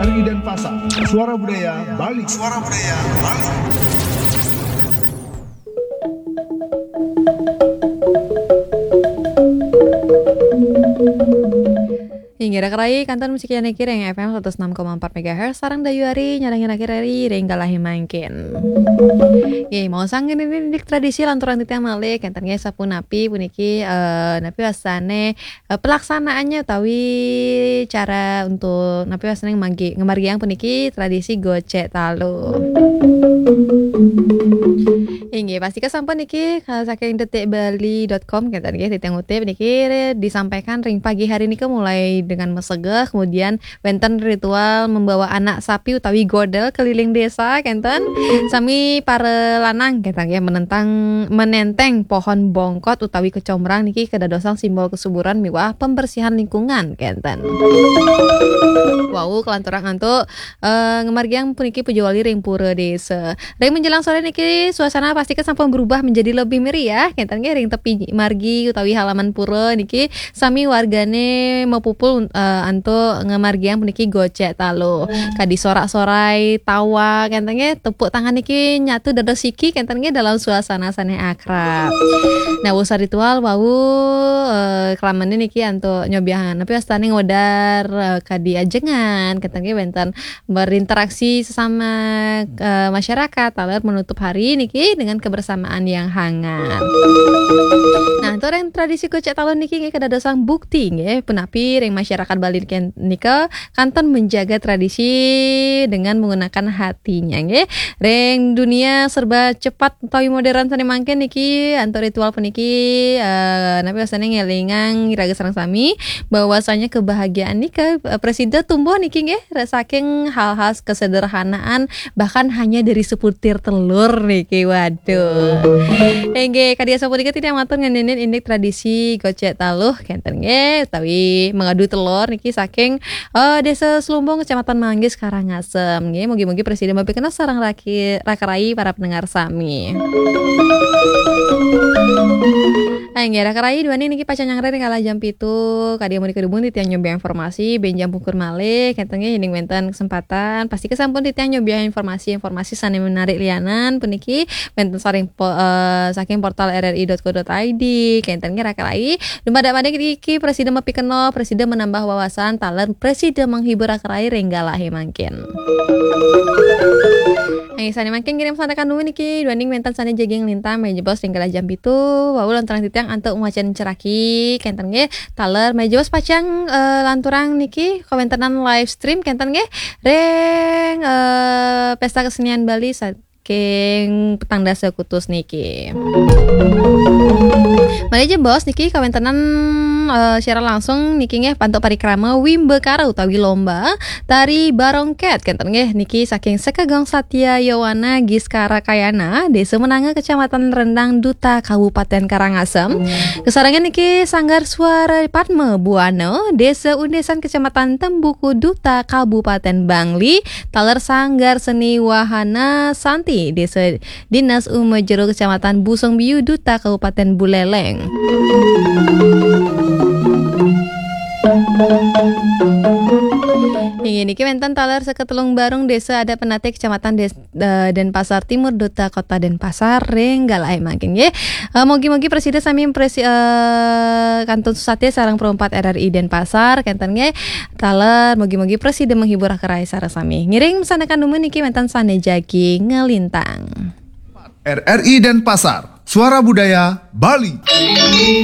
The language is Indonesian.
RRI Denpasar, Suara Budaya Bali. Suara Budaya Bali. Hingga kerai kantor musik yang kireng FM 106,4 MHz sarang dayuari nyadang kirari renggalahi mangkin. Ye mau sangin ini tradisi lanturan titiang malik kantornya sapun napi puniki napi wasane pelaksanaannya utawi cara untuk napi wasane ngemargiang puniki tradisi gocek talu. Inggih pasti kesampun niki saking detikbali.com kan tadi titiang utip niki disampaikan ring pagi hari ini mulai dengan mesegeh kemudian wenten ritual membawa anak sapi utawi godel keliling desa kenten sami para lanang kenten ya menenteng pohon bongkot utawi kecombrang niki kedadosan simbol kesuburan miwah pembersihan lingkungan kenten. Wow kelanturang antuk ngemargiang puniki pujawali ring pura desa. Ring menjelang sore niki suasana pasti kesampun berubah menjadi lebih meriah kenten ring tepi margi utawi halaman pura niki sami wargane mepupul antuk ngemargiang puniki gocek talu kadi sorak-sorai tawa kenten tepuk tangan niki nyatu dados siki kenten dalam suasana sane akrab. Nah usah ritual wau kelamane niki antuk nyobiahan tapi astane ngodar kadi ajengan kenten wenten berinteraksi sesama masyarakat taler menutup hari niki dengan kebersamaan yang hangat. Nah, itu yang tradisi gocek talun niki kedadosan bukti nggih penapi ring masyarakat Bali nika kanton menjaga tradisi dengan menggunakan hatinya nggih. Ring dunia serba cepat utawi modern sane mangken niki antuk ritual puniki napi wasane ngelingang iraga sareng sami bahwasanya kebahagiaan nika presiden tumbuh niki nggih saking hal-hal kesederhanaan bahkan hanya dari seputir telur niki waduh. Nggih kadia sapunika tidak matur ngeninin indik tradisi gocek taluh kenten nggih utawi mengadu telur niki saking desa Slumbung Kecamatan Manggis Karangasem nggih mugi-mugi presiden mapikeun sareng rakarai para pendengar sami. Nggih rakarai duani niki pacanyangre kala jam 7 kadia mun dikudung titiang nyobiang informasi benjam pungkur malih kenten nggih ning wenten kesempatan pasti kesampun titiang nyobiang informasi sane menarik lianan puniki wenten saking portal rri.co.id kenten nggih rakarai dumada-mada iki presiden mapikeun presiden menambah wawasan talent presiden menghibur rakarai renggalahi mangkin. Sane mangkin kirim sandakan dulu niki duaning wenten sane jaging lintang meja bos tinggal jam 7 wau lanturang titiang antuk macan ceraki kenten nggih taler meja bos pacang lanturang niki komenteran live stream kenten nggih reng pesta kesenian Bali saking petang dasa kutus niki. Mari aja bos niki kawentenan secara langsung niki nggih pantuk parikrama Wimbekara utawi lomba tari barongket kenten nggih niki saking Sekagong Satya Yowana Giskara Kayana Desa Menanga Kecamatan Rendang Duta Kabupaten Karangasem. Kesarangan niki Sanggar Suara Padma Buana Desa Undesan Kecamatan Tembuku Duta Kabupaten Bangli taler Sanggar Seni Wahana Santi Desa Dinas Umejero Kecamatan Busong Biu Duta Kabupaten Buleleng. Ini wenten taler seketelung barung desa ada penate kecamatan Denpasar Timur Duta Kota Denpasar renggalahi mangkin nggih. Mogi-mogi presiden sami Kantun Susatya sareng perempat RRI Denpasar kenten nggih taler mogi-mogi presiden menghibur rakarai sareng sami. Ngiring sandakan dumun niki wenten sane jagi ngelintang. RRI Denpasar, Suara Budaya Bali.